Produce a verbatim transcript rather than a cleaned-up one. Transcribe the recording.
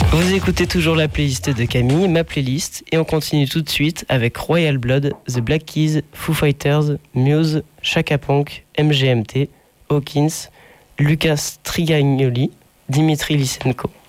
Vous écoutez toujours la playlist de Camille, ma playlist, et on continue tout de suite avec Royal Blood, The Black Keys, Foo Fighters, Muse, Chaka Ponk, M G M T, Hawkins, Lucas Trigagnoli, Dimitri Lysenko.